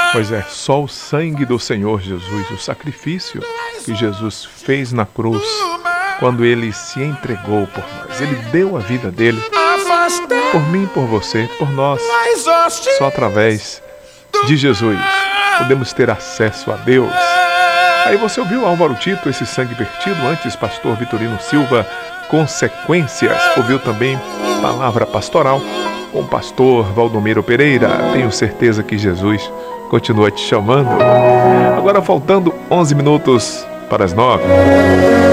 Pois é, só o sangue do Senhor Jesus, o sacrifício que Jesus fez na cruz, quando Ele se entregou por nós, Ele deu a vida dele, por mim, por você, por nós. Só através de Jesus podemos ter acesso a Deus. Aí você ouviu Álvaro Tito, esse sangue vertido, antes pastor Vitorino Silva, Consequências. Ouviu também Palavra Pastoral com o pastor Valdomiro Pereira. Tenho certeza que Jesus continua te chamando. Agora faltando 11 minutos para as 9.